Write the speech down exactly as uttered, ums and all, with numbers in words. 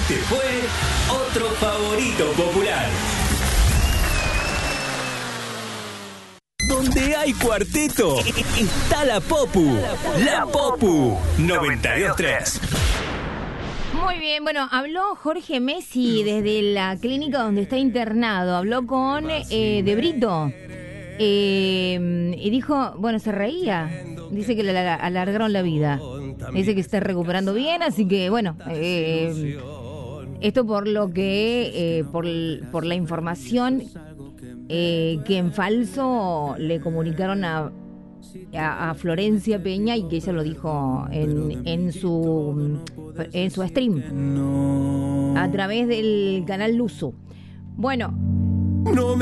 Este fue otro favorito popular. Donde hay cuarteto, está la Popu. La Popu noventa y dos tres. Muy bien, bueno, habló Jorge Messi desde la clínica donde está internado. Habló con eh, De Brito eh, y dijo, bueno, se reía. Dice que le alargaron la vida. Dice que está recuperando bien, así que bueno, eh, esto por lo que, eh, por, por la información eh, que en falso le comunicaron a, a, a Florencia Peña y que ella lo dijo en, en su en su stream a través del canal Luzu. Bueno.